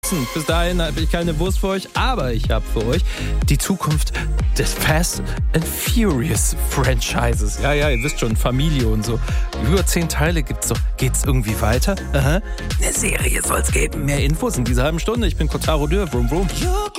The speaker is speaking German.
nutzen. Bis dahin habe ich keine Wurst für euch, aber ich habe für euch die Zukunft des Fast and Furious Franchises. Ja, ihr wisst schon, Familie und so. Über 10 Teile gibt's doch. Geht's irgendwie weiter? Aha. Eine Serie soll's geben. Mehr Infos in dieser halben Stunde. Ich bin Kotaro Dürr. Vroom, vroom.